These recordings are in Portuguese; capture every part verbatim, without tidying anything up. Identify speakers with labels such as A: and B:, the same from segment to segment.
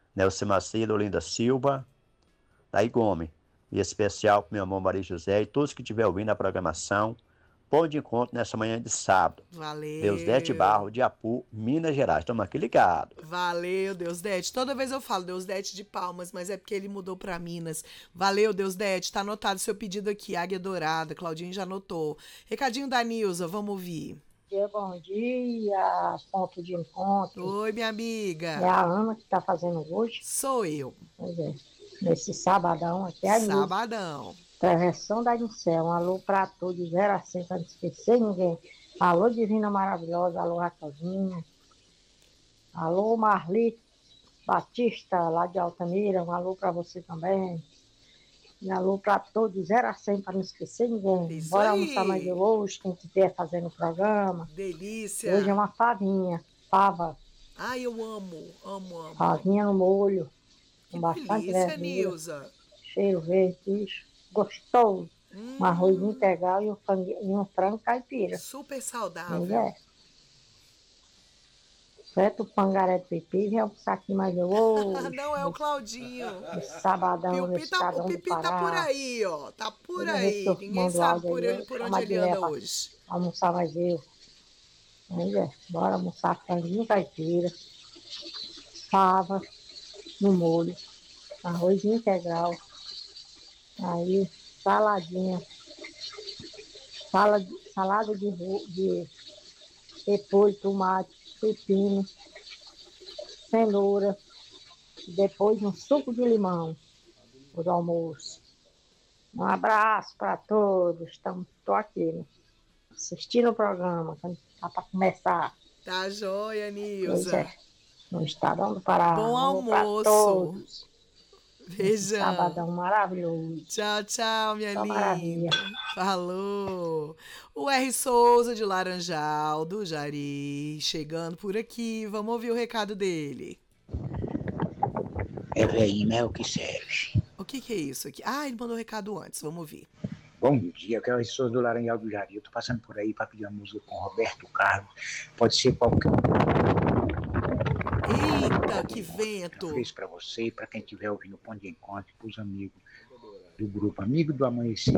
A: Nelson Macedo, Olinda Silva, Daí Gomes. E especial para meu irmão Maria José e todos que estiverem ouvindo a programação. Bom de encontro nessa manhã de sábado.
B: Valeu.
A: Deusdete Barro, de Apu, Minas Gerais. Estamos aqui ligados.
B: Valeu, Deusdete. Toda vez eu falo Deusdete de Palmas, mas é porque ele mudou para Minas. Valeu, Deusdete. Tá anotado seu pedido aqui. Águia Dourada. Claudinho já anotou. Recadinho da Nilza, vamos ouvir.
C: Dia, bom dia, ponto de encontro.
B: Oi, minha amiga.
C: É a Ana que está fazendo hoje.
B: Sou eu.
C: Pois é, nesse sabadão aqui é a Nilza.
B: Sabadão.
C: Prevenção da Incel, um alô para todos, zero a cem, para não esquecer ninguém. Alô, Divina Maravilhosa, alô, Raquelzinha. Alô, Marli Batista, lá de Altamira, um alô para você também. E alô para todos, zero a cem, para não esquecer ninguém.
B: Isso
C: Bora
B: aí.
C: almoçar mais de hoje, quem estiver fazendo o programa.
B: Delícia.
C: Hoje é uma favinha, fava.
B: Ai, eu amo, amo, amo.
C: Favinha no molho.
B: Que
C: Com bastante
B: delícia,
C: verdura.
B: Nilza.
C: Cheiro verde, bicho. Gostoso.
B: Hum.
C: Um arroz integral e um frango, e um frango caipira.
B: Super saudável.
C: Mulher. Certo, o pangaré de pipi, vem almoçar aqui mais eu hoje.
B: Não é o Claudinho.
C: Nesse sabadão,
B: Pipi
C: nesse
B: tá,
C: Estadão
B: o
C: do
B: Pipi tá
C: Pará.
B: por aí, ó. Tá por
C: Ele
B: aí.
C: restou
B: Ninguém
C: fumando
B: sabe
C: áudio
B: por,
C: aí,
B: ele, por
C: chama
B: onde ele
C: de
B: anda
C: leva.
B: hoje.
C: Almoçar mais eu. Mulher, bora almoçar franguinho caipira. Fava no molho. Arroz integral. Aí, saladinha. Salada, salada de, de repolho, tomate, pepino, cenoura. Depois um suco de limão por almoço. Um abraço para todos. Estou aqui, né? Assistindo o programa. Tá para começar.
B: Tá joia,
C: Pois
B: Nilza.
C: é. No Estadão do Pará.
B: Bom almoço.
C: Todos.
B: Beijão.
C: Sabadão maravilhoso.
B: Tchau, tchau, minha
C: Só
B: linda.
C: maravilha.
B: Falou. O R. Souza de Laranjal, do Jari, chegando por aqui. Vamos ouvir o recado dele.
D: É velhinho, é o que serve.
B: O que, que é isso aqui? Ah, ele mandou o recado antes. Vamos ouvir.
D: Bom dia, eu quero as pessoas do Laranjal do Jari. Eu tô passando por aí para pedir uma música com Roberto Carlos. Pode ser qualquer
B: Eita, que vento!
D: Eu fiz para você e para quem estiver ouvindo o Ponto de Encontro, para os amigos do grupo Amigo do Amanhecer,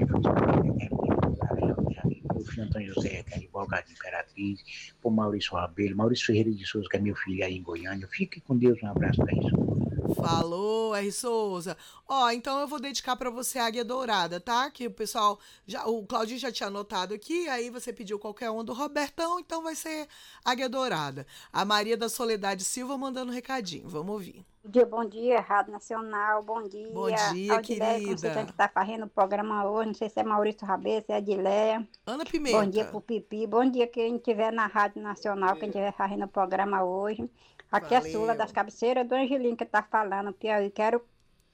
D: o filho Antônio José, que é advogado de Imperatriz, por Maurício Rabelo, Maurício Ferreira de Souza, que é meu filho aí em Goiânia. Fique com Deus, um abraço para isso.
B: Falou, R. Souza. Ó, então eu vou dedicar pra você a Águia Dourada, tá? Que o pessoal, já, o Claudinho já tinha anotado aqui, aí você pediu qualquer um do Robertão, então vai ser Águia Dourada. A Maria da Soledade Silva mandando um recadinho, vamos ouvir.
E: Bom dia, bom dia, Rádio Nacional, bom dia.
B: Bom dia,
E: Aldileia,
B: querida.
E: como você tem que estar fazendo o programa hoje, não sei se é Maurício Rabê, se é Adileia.
B: Ana Pimenta.
E: Bom dia pro Pipi, bom dia quem estiver na Rádio Nacional, quem estiver fazendo o programa hoje. Aqui
B: Valeu.
E: é Sula das Cabeceiras do Angelim que tá falando, Piauí. Quero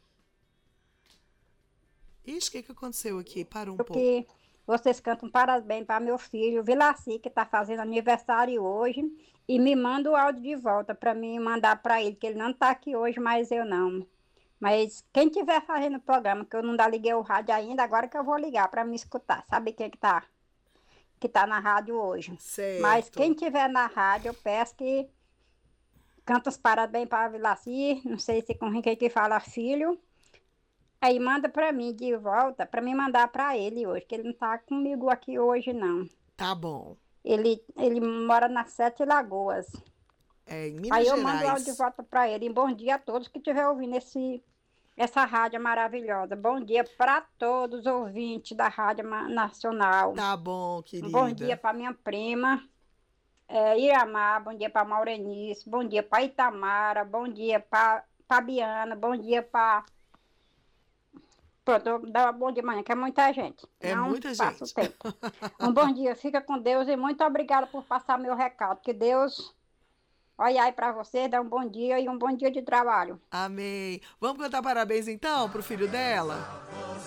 B: Ixi, o que, que aconteceu aqui? Parou um pouco.
E: que vocês cantam parabéns para meu filho, Vilaci, que tá fazendo aniversário hoje. E me manda o áudio de volta para mim mandar para ele, que ele não tá aqui hoje, mas eu não. Mas quem estiver fazendo o programa, que eu não dá liguei o rádio ainda, agora que eu vou ligar para me escutar. Sabe quem que tá? Que tá na rádio hoje.
B: Certo.
E: Mas quem estiver na rádio, eu peço que canta os parabéns para Vilaci, não sei se com quem que fala filho. Aí manda para mim de volta, para me mandar para ele hoje, que ele não tá comigo aqui hoje não.
B: Tá bom.
E: Ele, ele mora nas Sete Lagoas.
B: É, em Minas
E: Aí eu
B: Gerais.
E: mando o áudio de volta para ele. E bom dia a todos que estiver ouvindo esse, essa rádio maravilhosa. Bom dia para todos os ouvintes da Rádio Nacional.
B: Tá bom, querida.
E: Bom dia para minha prima, é, Iramar. Bom dia para Maurenice. Bom dia para Itamara. Bom dia para Fabiana. Bom dia para... Pronto, dá um bom dia amanhã, que é muita gente.
B: É
E: não
B: muita
E: passa
B: gente.
E: o tempo. Um bom dia, fica com Deus e muito obrigada por passar meu recado. Que Deus olhe aí pra você, dá um bom dia e um bom dia de trabalho.
B: Amém. Vamos cantar parabéns então pro filho dela?